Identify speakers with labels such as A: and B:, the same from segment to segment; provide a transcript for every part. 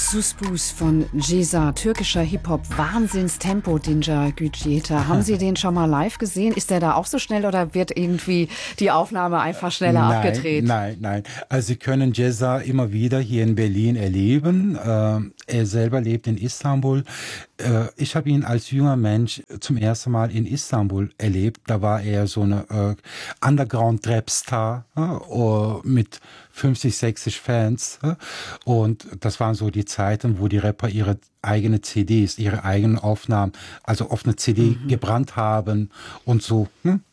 A: Suspus von Ceza, türkischer Hip-Hop, Wahnsinnstempo, Dincer Gücüeta. Haben Sie den schon mal live gesehen? Ist der da auch so schnell oder wird irgendwie die Aufnahme einfach schneller abgedreht?
B: Nein. Also Sie können Ceza immer wieder hier in Berlin erleben. Er selber lebt in Istanbul. Ich habe ihn als junger Mensch zum ersten Mal in Istanbul erlebt. Da war er so eine Underground-Rap-Star mit 50, 60 Fans. Und das waren so die Zeiten, wo die Rapper ihre eigene CDs, ihre eigenen Aufnahmen, also auf eine CD gebrannt haben und so,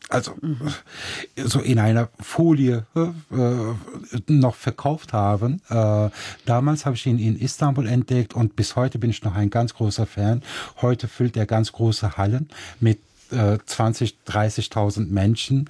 B: so in einer Folie noch verkauft haben. Damals habe ich ihn in Istanbul entdeckt und bis heute bin ich noch ein ganz großer Fan. Heute füllt er ganz große Hallen mit 20.000, 30.000 Menschen.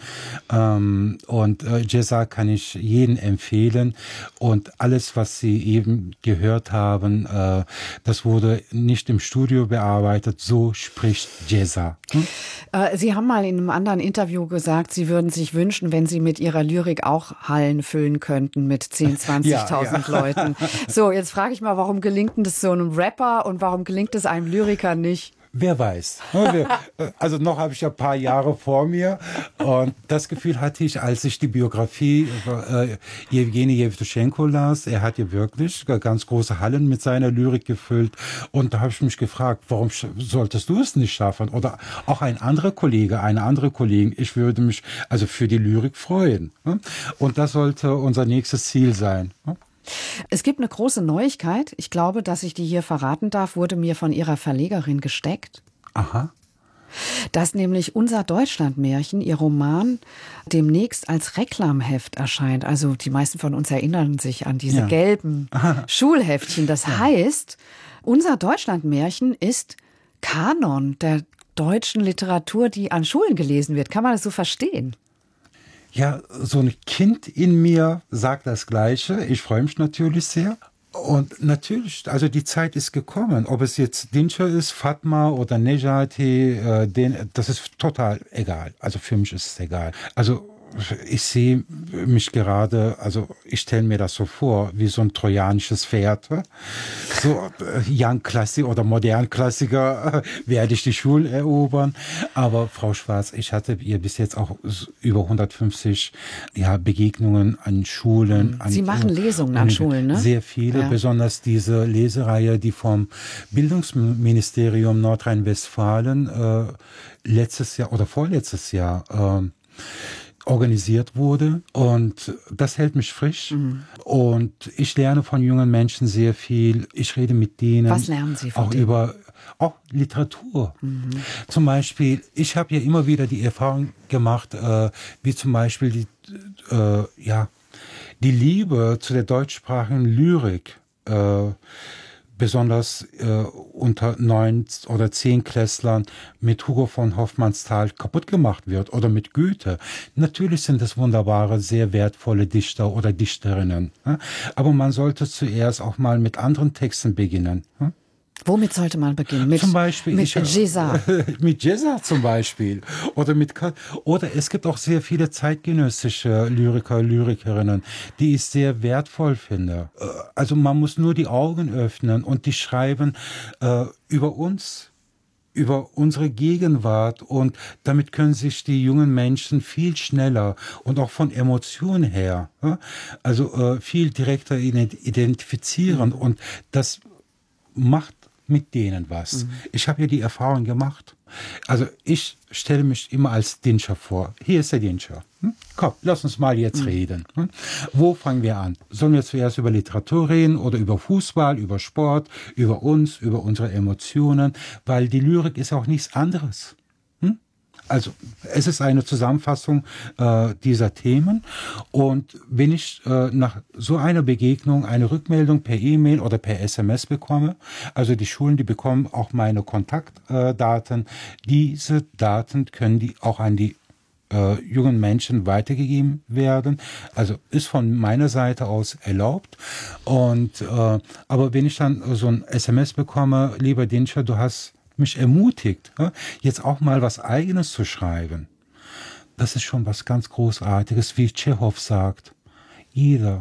B: Und Ceza kann ich jedem empfehlen. Und alles, was Sie eben gehört haben, das wurde nicht im Studio bearbeitet. So spricht Ceza.
A: Sie haben mal in einem anderen Interview gesagt, Sie würden sich wünschen, wenn Sie mit Ihrer Lyrik auch Hallen füllen könnten mit 10.000, 20.000 Leuten. So, jetzt frage ich mal, warum gelingt das so einem Rapper und warum gelingt es einem Lyriker nicht?
B: Wer weiß. Also noch habe ich ja ein paar Jahre vor mir. Und das Gefühl hatte ich, als ich die Biografie Jewgeni Jewtuschenko las. Er hat ja wirklich ganz große Hallen mit seiner Lyrik gefüllt. Und da habe ich mich gefragt, warum solltest du es nicht schaffen? Oder auch ein anderer Kollege, eine andere Kollegin. Ich würde mich also für die Lyrik freuen. Und das sollte unser nächstes Ziel sein.
A: Es gibt eine große Neuigkeit. Ich glaube, dass ich die hier verraten darf, wurde mir von ihrer Verlegerin gesteckt.
B: Aha.
A: Dass nämlich unser Deutschlandmärchen, ihr Roman, demnächst als Reklamheft erscheint. Also die meisten von uns erinnern sich an diese gelben Schulheftchen. Das heißt, unser Deutschlandmärchen ist Kanon der deutschen Literatur, die an Schulen gelesen wird. Kann man das so verstehen?
B: Ja, so ein Kind in mir sagt das Gleiche. Ich freue mich natürlich sehr. Und natürlich, also die Zeit ist gekommen. Ob es jetzt Dincer ist, Fatma oder Nejati, das ist total egal. Also für mich ist es egal. Also ich sehe mich gerade, also ich stelle mir das so vor, wie so ein trojanisches Pferd. So Young Klassiker oder modern Klassiker werde ich die Schulen erobern. Aber Frau Schwarz, ich hatte ihr bis jetzt auch über 150 Begegnungen an Schulen.
A: Sie machen Lesungen an Schulen, ne?
B: Sehr viele, besonders diese Lesereihe, die vom Bildungsministerium Nordrhein-Westfalen letztes Jahr oder vorletztes Jahr organisiert wurde, und das hält mich frisch. Und ich lerne von jungen Menschen sehr viel. Ich rede mit denen.
A: Was lernen Sie von
B: auch
A: denen?
B: Über Literatur. Zum Beispiel, ich habe ja immer wieder die Erfahrung gemacht, wie zum Beispiel die Liebe zu der deutschsprachigen Lyrik besonders unter 9 oder 10 Klässlern mit Hugo von Hofmannsthal kaputt gemacht wird oder mit Goethe. Natürlich sind es wunderbare, sehr wertvolle Dichter oder Dichterinnen. Aber man sollte zuerst auch mal mit anderen Texten beginnen.
A: Womit sollte man beginnen?
B: Zum Beispiel
A: mit Ceza.
B: Mit Ceza zum Beispiel. Oder es gibt auch sehr viele zeitgenössische Lyriker, Lyrikerinnen, die ich sehr wertvoll finde. Also man muss nur die Augen öffnen und die schreiben über uns, über unsere Gegenwart, und damit können sich die jungen Menschen viel schneller und auch von Emotionen her, also viel direkter identifizieren, und das macht mit denen was. Ich habe ja die Erfahrung gemacht. Also ich stelle mich immer als Dincer vor. Hier ist der Dincer. Komm, lass uns mal jetzt reden. Wo fangen wir an? Sollen wir zuerst über Literatur reden oder über Fußball, über Sport, über uns, über unsere Emotionen? Weil die Lyrik ist auch nichts anderes. Also es ist eine Zusammenfassung dieser Themen, und wenn ich nach so einer Begegnung eine Rückmeldung per E-Mail oder per SMS bekomme, also die Schulen, die bekommen auch meine Kontaktdaten, diese Daten können die auch an die jungen Menschen weitergegeben werden. Also ist von meiner Seite aus erlaubt. Und aber wenn ich dann so ein SMS bekomme, lieber Dincer, du hast mich ermutigt, jetzt auch mal was Eigenes zu schreiben. Das ist schon was ganz Großartiges, wie Tschechow sagt. Jeder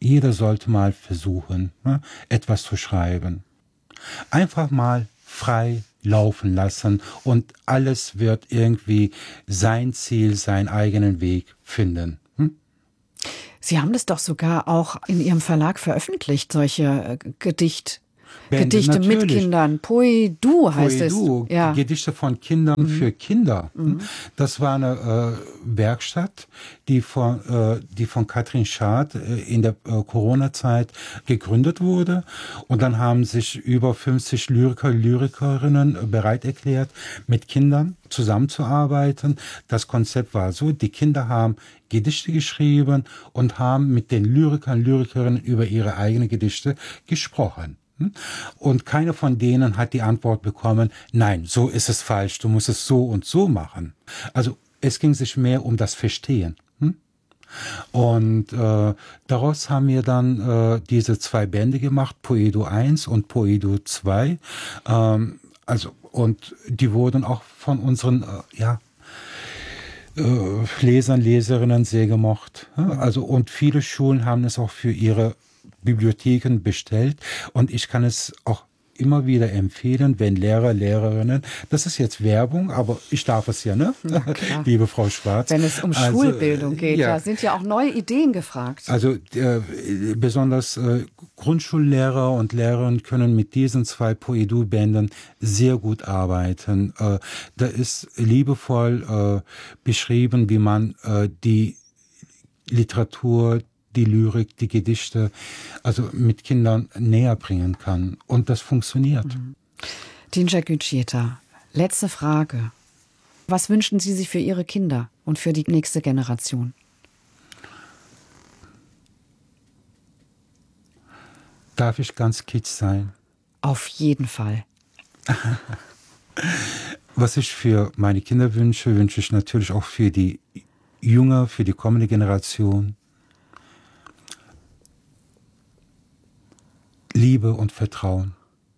B: Jeder sollte mal versuchen, etwas zu schreiben. Einfach mal frei laufen lassen und alles wird irgendwie sein Ziel, seinen eigenen Weg finden.
A: Sie haben das doch sogar auch in Ihrem Verlag veröffentlicht, solche Gedichte
B: Natürlich.
A: mit Kindern. Poedu heißt
B: Poedu,
A: es. Ja.
B: Gedichte von Kindern für Kinder. Das war eine Werkstatt, die von Katrin Schad in der Corona-Zeit gegründet wurde. Und dann haben sich über 50 Lyriker, Lyrikerinnen bereit erklärt, mit Kindern zusammenzuarbeiten. Das Konzept war so, die Kinder haben Gedichte geschrieben und haben mit den Lyrikern, Lyrikerinnen über ihre eigenen Gedichte gesprochen. Und keiner von denen hat die Antwort bekommen, nein, so ist es falsch, du musst es so und so machen. Also es ging sich mehr um das Verstehen. Und daraus haben wir dann diese 2 Bände gemacht, Poedu 1 und Poedu 2. Und die wurden auch von unseren Lesern, Leserinnen sehr gemocht. Also, und viele Schulen haben es auch für ihre Bibliotheken bestellt und ich kann es auch immer wieder empfehlen, wenn Lehrer, Lehrerinnen, das ist jetzt Werbung, aber ich darf es ja, ne? Ja, liebe Frau Schwarz.
A: Wenn es um Schulbildung geht, da sind ja auch neue Ideen gefragt. Also
B: besonders Grundschullehrer und Lehrerinnen können mit diesen 2 Poedu-Bänden sehr gut arbeiten. Da ist liebevoll beschrieben, wie man die Literatur, die Lyrik, die Gedichte, also mit Kindern näher bringen kann. Und das funktioniert.
A: Dinja Gütscheta, letzte Frage. Was wünschen Sie sich für Ihre Kinder und für die nächste Generation?
B: Darf ich ganz kitsch sein?
A: Auf jeden Fall.
B: Was ich für meine Kinder wünsche, wünsche ich natürlich auch für die junge, für die kommende Generation. Liebe und Vertrauen.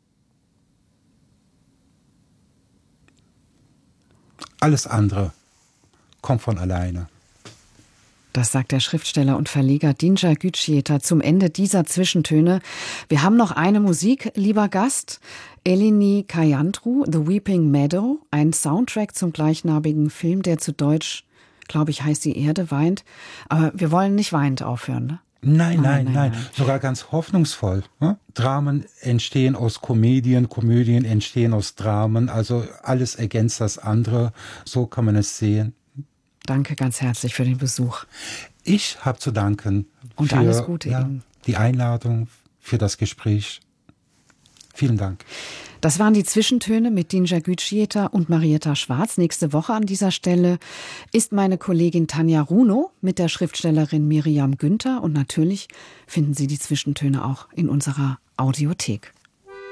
B: Alles andere kommt von alleine.
A: Das sagt der Schriftsteller und Verleger Dinja Gütscheta zum Ende dieser Zwischentöne. Wir haben noch eine Musik, lieber Gast. Eleni Kayantru, The Weeping Meadow, ein Soundtrack zum gleichnamigen Film, der zu Deutsch, glaube ich, heißt Die Erde weint. Aber wir wollen nicht weinend aufhören, ne?
B: Nein. Sogar ganz hoffnungsvoll. Dramen entstehen aus Komödien, Komödien entstehen aus Dramen. Also alles ergänzt das andere. So kann man es sehen.
A: Danke ganz herzlich für den Besuch.
B: Ich habe zu danken.
A: Und
B: für,
A: alles Gute Ihnen.
B: Die Einladung, für das Gespräch. Vielen Dank.
A: Das waren die Zwischentöne mit Dinja Gütscheta und Marietta Schwarz. Nächste Woche an dieser Stelle ist meine Kollegin Tanja Runo mit der Schriftstellerin Miriam Günther. Und natürlich finden Sie die Zwischentöne auch in unserer Audiothek.